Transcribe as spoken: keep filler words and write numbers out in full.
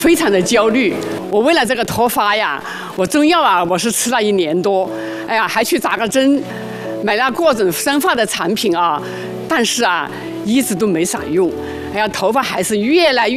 非常的焦虑。我为了这个脱发呀，我中药啊，我是吃了一年多，哎呀，还去扎个针，买了各种生发的产品啊，但是啊，一直都没啥用。哎呀，头发还是越来越